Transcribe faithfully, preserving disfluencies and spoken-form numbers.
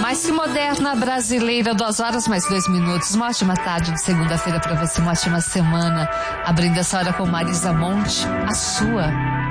Mais que moderna brasileira, duas horas mais dois minutos. Uma ótima tarde de segunda-feira para você, uma ótima semana. Abrindo essa hora com Marisa Monte, a sua.